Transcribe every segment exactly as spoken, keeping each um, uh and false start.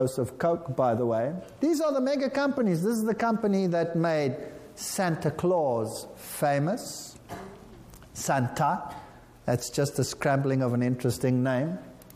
of Coke, by the way. These are the mega companies. This is the company that made Santa Claus famous. Santa. That's just a scrambling of an interesting name.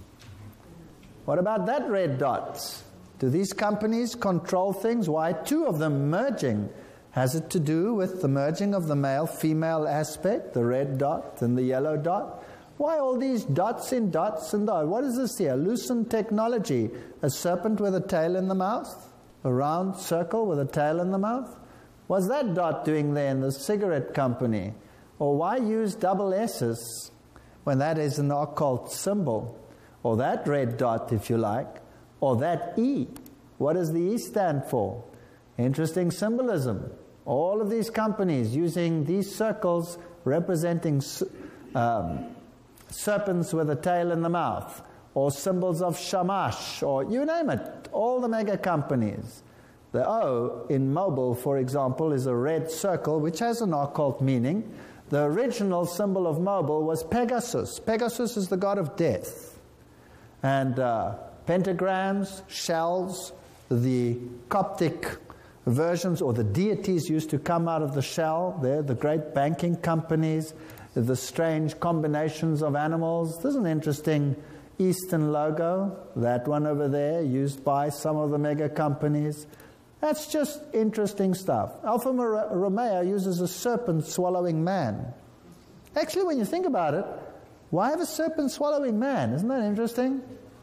What about that red dot? Do these companies control things? Why? Two of them merging. Has it to do with the merging of the male-female aspect, the red dot and the yellow dot? Why all these dots in dots and dots? What is this here? Lucent technology. A serpent with a tail in the mouth? A round circle with a tail in the mouth? What's that dot doing there in the cigarette company? Or why use double S's when that is an occult symbol? Or that red dot, if you like. Or that E. What does the E stand for? Interesting symbolism. All of these companies using these circles representing um, serpents with a tail in the mouth, or symbols of Shamash, or you name it, all the mega companies. The O in mobile, for example, is a red circle, which has an occult meaning. The original symbol of mobile was Pegasus. Pegasus is the god of death. And uh, pentagrams, shells, the Coptic versions, or the deities used to come out of the shell. They're the great banking companies, the strange combinations of animals. There's an interesting Eastern logo, that one over there, used by some of the mega companies. That's just interesting stuff. Alfa Romeo uses a serpent swallowing man. Actually, when you think about it, why have a serpent swallowing man? Isn't that interesting?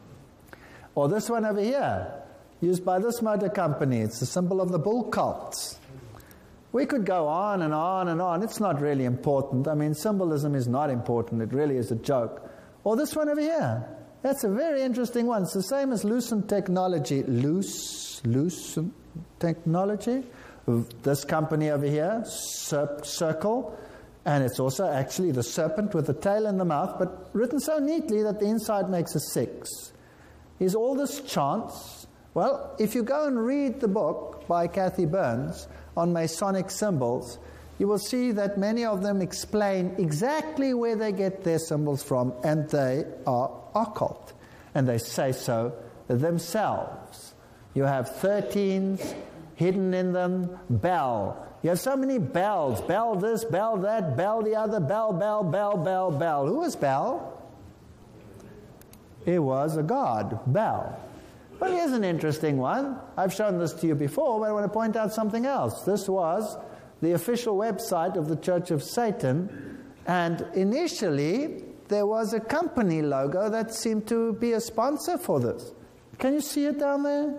Or this one over here, used by this motor company. It's the symbol of the bull cult. We could go on and on and on. It's not really important. I mean, symbolism is not important. It really is a joke. Or this one over here. That's a very interesting one. It's the same as Lucent Technology. Loose, Lucent Technology. This company over here, Serp, Circle. And it's also actually the serpent with the tail in the mouth, but written so neatly that the inside makes a six. Is all this chance? Well, if you go and read the book by Kathy Burns on Masonic symbols, you will see that many of them explain exactly where they get their symbols from, and they are occult. And they say so themselves. You have thirteens hidden in them, bell. You have so many bells. Bell this, bell that, bell the other, bell, bell, bell, bell, bell. Who was Bell? It was a god, Bell. Well, here's an interesting one. I've shown this to you before, but I want to point out something else. This was the official website of the Church of Satan, and initially there was a company logo that seemed to be a sponsor for this. Can you see it down there?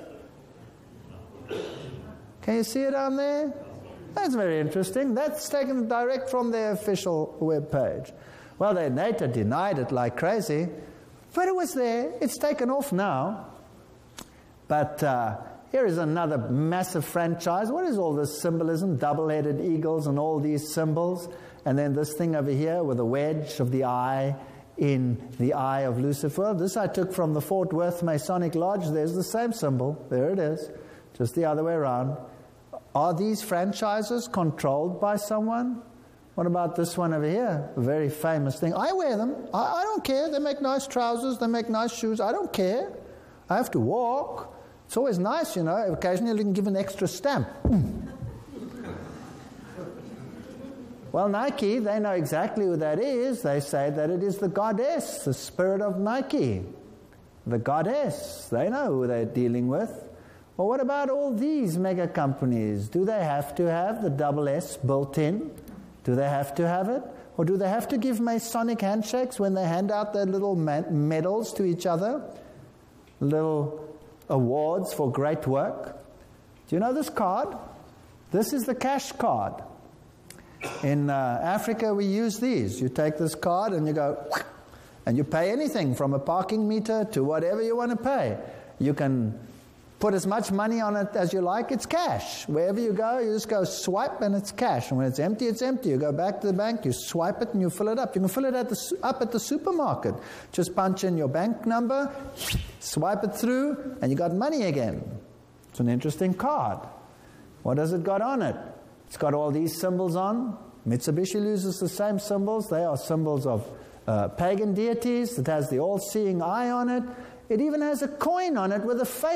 Can you see it down there? That's very interesting. That's taken direct from their official web page. Well, they later denied it like crazy, but it was there. It's taken off now. But uh, here is another massive franchise. What is all this symbolism? Double-headed eagles and all these symbols. And then this thing over here with a wedge of the eye in the eye of Lucifer. This I took from the Fort Worth Masonic Lodge. There's the same symbol. There it is. Just the other way around. Are these franchises controlled by someone? What about this one over here? A very famous thing. I wear them. I, I don't care. They make nice trousers. They make nice shoes. I don't care. I have to walk. It's always nice, you know. Occasionally you can give an extra stamp. Well, Nike, they know exactly who that is. They say that it is the goddess, the spirit of Nike. The goddess. They know who they're dealing with. Well, what about all these mega companies? Do they have to have the double S built in? Do they have to have it? Or do they have to give Masonic handshakes when they hand out their little medals to each other? Little awards for great work. Do you know this card? This is the cash card. In uh, Africa, we use these. You take this card and you go, and you pay anything from a parking meter to whatever you want to pay. You can put as much money on it as you like. It's cash. Wherever you go, you just go swipe and it's cash. And when it's empty, it's empty. You go back to the bank, you swipe it and you fill it up. You can fill it at the, up at the supermarket. Just punch in your bank number, swipe it through, and you got money again. It's an interesting card. What has it got on it? It's got all these symbols on. Mitsubishi uses the same symbols. They are symbols of uh, pagan deities. It has the all-seeing eye on it. It even has a coin on it with a face